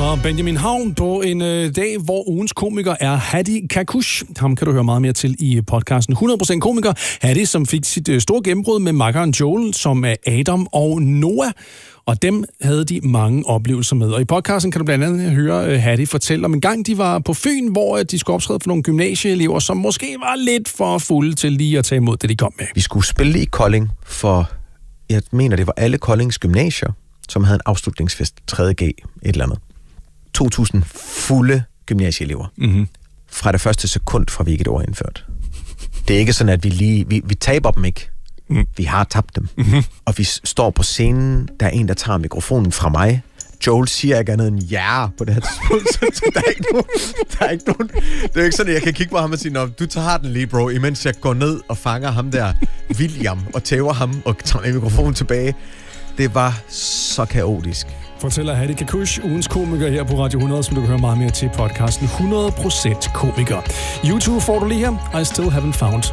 fra Benjamin Havn på en dag, hvor ugens komiker er Hadi Kakush. Ham kan du høre meget mere til i podcasten 100% komiker. Hadi, som fik sit store gennembrud med makkeren Joel, som er Adam og Noah. Og dem havde de mange oplevelser med. Og i podcasten kan du blandt andet høre Hadi fortælle om en gang, de var på Fyn, hvor de skulle optræde for nogle gymnasieelever, som måske var lidt for fulde til lige at tage imod det, de kom med. Vi skulle spille i Kolding for, jeg mener, det var alle Koldings gymnasier, som havde en afslutningsfest, 3.G, et eller andet. 2.000 fulde gymnasieelever. Mm-hmm. Fra det første sekund, fra vi ikke et år indført. Det er ikke sådan, at vi taber dem ikke. Mm. Vi har tabt dem. Mm-hmm. Og vi står på scenen, der er en, der tager mikrofonen fra mig. Joel siger ikke andet end ja på det her tidspunkt. Der er ikke nogen. Det er ikke sådan, at jeg kan kigge på ham og sige, nå, du tager den lige, bro, imens jeg går ned og fanger ham der, William, og tæver ham og tager mikrofonen tilbage. Det var så kaotisk. Fortæller Hadi Kakush, ugens komiker her på Radio 100, som du kan høre meget mere til podcasten 100% komiker. YouTube får du lige her. I still haven't found